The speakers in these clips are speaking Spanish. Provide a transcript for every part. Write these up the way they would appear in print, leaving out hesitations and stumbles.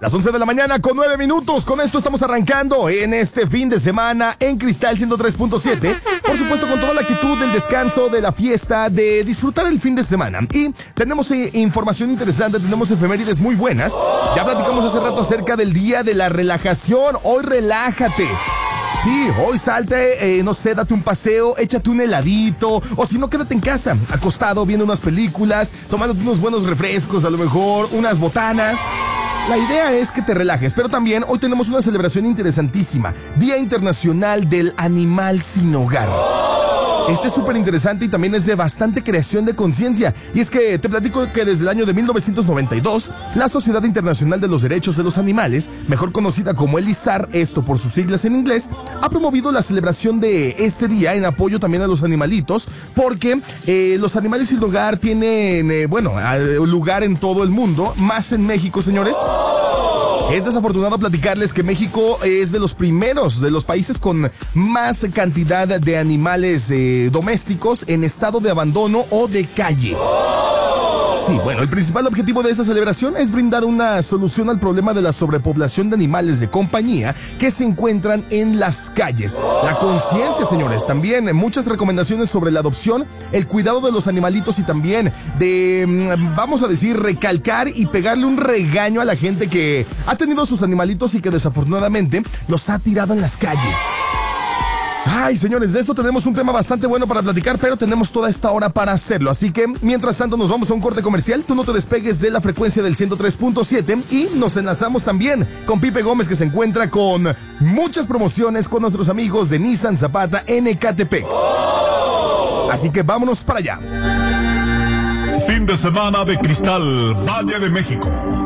Las 11 de la mañana con 9 minutos. Con esto estamos arrancando en este fin de semana en Cristal 103.7. Por supuesto, con toda la actitud del descanso, de la fiesta, de disfrutar el fin de semana. Y tenemos información interesante, tenemos efemérides muy buenas. Ya platicamos hace rato acerca del día de la relajación. Hoy relájate. Sí, hoy salte, no sé, date un paseo, échate un heladito, o si no, quédate en casa, acostado, viendo unas películas, tomándote unos buenos refrescos, a lo mejor, unas botanas. La idea es que te relajes, pero también hoy tenemos una celebración interesantísima, Día Internacional del Animal Sin Hogar. Este es súper interesante y también es de bastante creación de conciencia. Y es que te platico que desde el año de 1992, la Sociedad Internacional de los Derechos de los Animales, mejor conocida como el ISAR, esto por sus siglas en inglés, ha promovido la celebración de este día en apoyo también a los animalitos, porque los animales sin hogar tienen, lugar en todo el mundo, más en México, señores. Es desafortunado platicarles que México es de los primeros, de los países con más cantidad de animales domésticos en estado de abandono o de calle. Sí, bueno, el principal objetivo de esta celebración es brindar una solución al problema de la sobrepoblación de animales de compañía que se encuentran en las calles. La conciencia, señores, también muchas recomendaciones sobre la adopción, el cuidado de los animalitos y también de, vamos a decir, recalcar y pegarle un regaño a la gente que ha tenido sus animalitos y que desafortunadamente los ha tirado en las calles. Ay, señores, de esto tenemos un tema bastante bueno para platicar, pero tenemos toda esta hora para hacerlo. Así que, mientras tanto, nos vamos a un corte comercial. Tú no te despegues de la frecuencia del 103.7 y nos enlazamos también con Pipe Gómez, que se encuentra con muchas promociones con nuestros amigos de Nissan Zapata en Ecatepec. Así que vámonos para allá. Fin de semana de Cristal, Valle de México.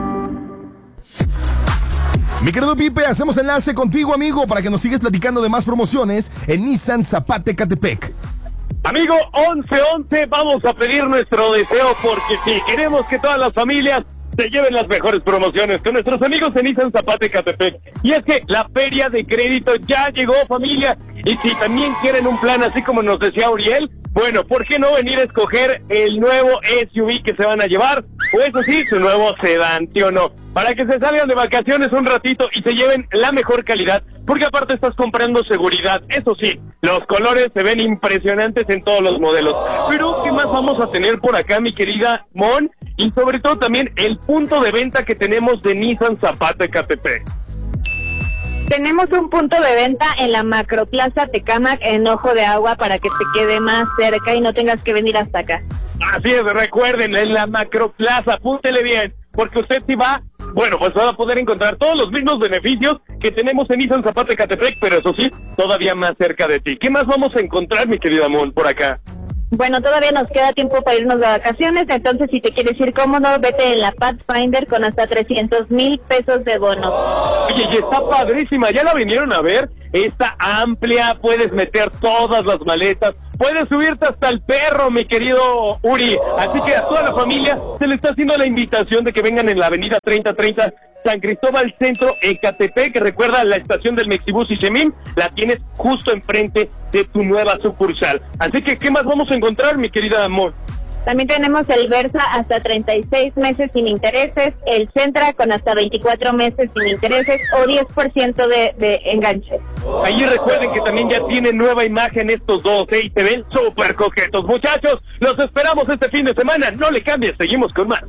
Mi querido Pipe, hacemos enlace contigo, amigo, para que nos sigas platicando de más promociones en Nissan Zapata Ecatepec. Amigo, 11-11, vamos a pedir nuestro deseo porque sí, queremos que todas las familias se lleven las mejores promociones con nuestros amigos de Nissan Zapata Ecatepec. Y es que la feria de crédito ya llegó, familia, y si también quieren un plan así como nos decía Uriel, bueno, ¿por qué no venir a escoger el nuevo SUV que se van a llevar? O eso sí, su nuevo sedán, ¿sí o no? Para que se salgan de vacaciones un ratito y se lleven la mejor calidad, porque aparte estás comprando seguridad. Eso sí, los colores se ven impresionantes en todos los modelos. Pero, ¿qué más vamos a tener por acá, mi querida Mon? Y sobre todo también el punto de venta que tenemos de Nissan Zapata Ecatepec. Tenemos un punto de venta en la Macroplaza Tecámac en Ojo de Agua para que te quede más cerca y no tengas que venir hasta acá. Así es, recuerden, en la Macroplaza, apúntele bien, porque usted sí va, bueno, pues va a poder encontrar todos los mismos beneficios que tenemos en Nissan Zapata Ecatepec, pero eso sí, todavía más cerca de ti. ¿Qué más vamos a encontrar, mi querida Mon, por acá? Bueno, todavía nos queda tiempo para irnos de vacaciones, entonces si te quieres ir cómodo, vete en la Pathfinder con hasta 300,000 pesos de bono. Oye, y está padrísima, ¿ya la vinieron a ver? Está amplia, puedes meter todas las maletas, puedes subirte hasta el perro, mi querido Uri. Así que a toda la familia se le está haciendo la invitación de que vengan en la avenida 3030 San Cristóbal Centro, Ecatepec, que recuerda la estación del Mexibus y Xemín, la tienes justo enfrente de tu nueva sucursal. Así que, ¿qué más vamos a encontrar, mi querida Amor? También tenemos el Versa hasta 36 meses sin intereses, el Centra con hasta 24 meses sin intereses o 10% de enganche. Allí recuerden que también ya tienen nueva imagen estos dos, y se ven súper coquetos. Muchachos, los esperamos este fin de semana, no le cambies, seguimos con más.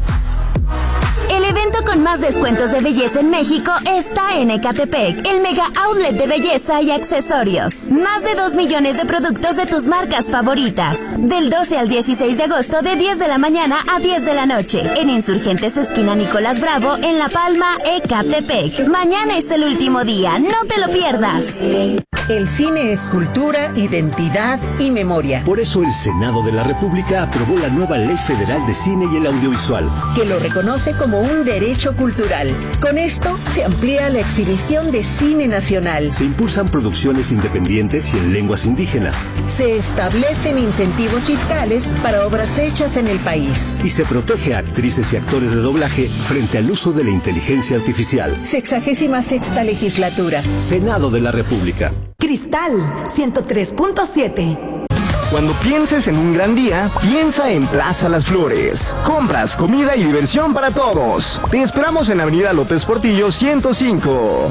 El evento con más descuentos de belleza en México está en Ecatepec, el mega outlet de belleza y accesorios. Más de 2 millones de productos de tus marcas favoritas. Del 12 al 16 de agosto de 10 de la mañana a 10 de la noche. En Insurgentes esquina Nicolás Bravo, en La Palma, Ecatepec. Mañana es el último día, no te lo pierdas. El cine es cultura, identidad y memoria. Por eso el Senado de la República aprobó la nueva Ley Federal de Cine y el Audiovisual, que lo reconoce como un derecho cultural. Con esto se amplía la exhibición de cine nacional. Se impulsan producciones independientes y en lenguas indígenas. Se establecen incentivos fiscales para obras hechas en el país. Y se protege a actrices y actores de doblaje frente al uso de la inteligencia artificial. 66ª legislatura. Senado de la República. Cristal 103.7. Cuando pienses en un gran día, piensa en Plaza Las Flores. Compras, comida y diversión para todos. Te esperamos en Avenida López Portillo 105.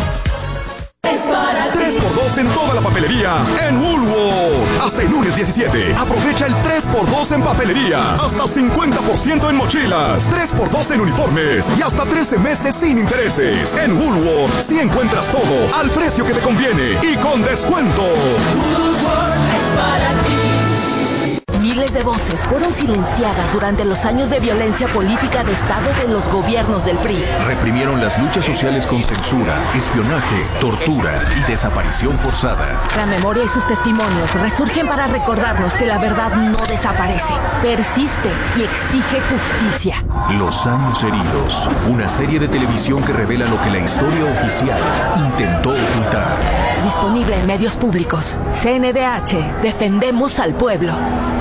3x2 en toda la papelería en Woolworth. Hasta el lunes 17. Aprovecha el 3x2 en papelería. Hasta 50% en mochilas. 3x2 en uniformes. Y hasta 13 meses sin intereses. En Woolworth sí encuentras todo al precio que te conviene y con descuento. Woolworth es para ti. Miles de voces fueron silenciadas durante los años de violencia política de Estado de los gobiernos del PRI. Reprimieron las luchas sociales con censura, espionaje, tortura y desaparición forzada. La memoria y sus testimonios resurgen para recordarnos que la verdad no desaparece, persiste y exige justicia. Los años heridos, una serie de televisión que revela lo que la historia oficial intentó ocultar. Disponible en medios públicos. CNDH, defendemos al pueblo.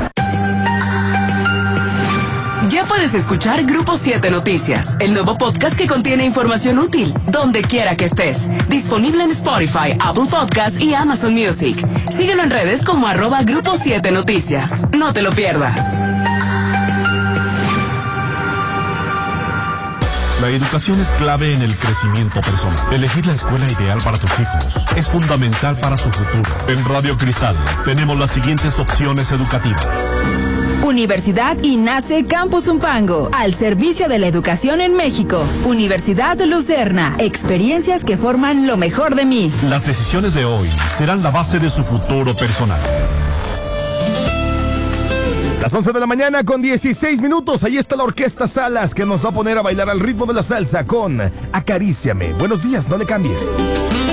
Ya puedes escuchar Grupo 7 Noticias, el nuevo podcast que contiene información útil, donde quiera que estés. Disponible en Spotify, Apple Podcasts y Amazon Music. Síguelo en redes como @Grupo 7 Noticias. No te lo pierdas. La educación es clave en el crecimiento personal. Elegir la escuela ideal para tus hijos es fundamental para su futuro. En Radio Cristal tenemos las siguientes opciones educativas. Universidad INACE Campus Zumpango, al servicio de la educación en México. Universidad Lucerna, experiencias que forman lo mejor de mí. Las decisiones de hoy serán la base de su futuro personal. Las 11 de la mañana con 16 minutos. Ahí está la Orquesta Salas que nos va a poner a bailar al ritmo de la salsa con Acaríciame. Buenos días, no le cambies.